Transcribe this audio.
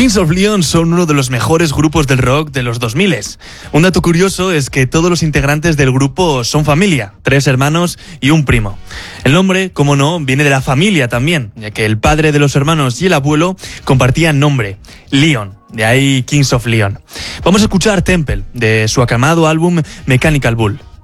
Kings of Leon son uno de los mejores grupos del rock de los 2000. Un dato curioso es que todos los integrantes del grupo son familia, 3 hermanos y un primo. El nombre, como no, viene de la familia también, ya que el padre de los hermanos y el abuelo compartían nombre, Leon, de ahí Kings of Leon. Vamos a escuchar Temple, de su aclamado álbum Mechanical Bull.